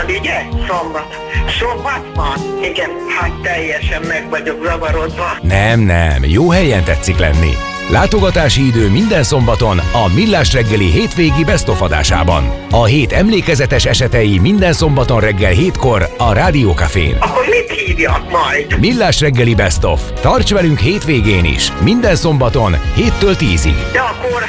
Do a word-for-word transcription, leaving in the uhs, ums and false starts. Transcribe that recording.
Ugye? Szombat. Szombat van? Igen, hát teljesen meg vagyok zavarodva. Nem, nem, jó helyen tetszik lenni. Látogatási idő minden szombaton a Millás reggeli hétvégi Best of adásában. A hét emlékezetes esetei minden szombaton reggel hétkor a Rádió Cafén. Akkor mit hívjak majd? Millás reggeli Best of. Tarts velünk hétvégén is, minden szombaton héttől tízig. De akkor